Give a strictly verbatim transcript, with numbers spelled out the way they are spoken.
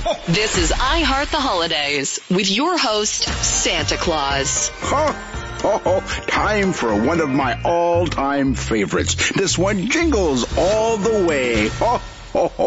This is I Heart the Holidays with your host, Santa Claus. Oh, time for one of my all-time favorites. This one jingles all the way. Oh, oh, oh.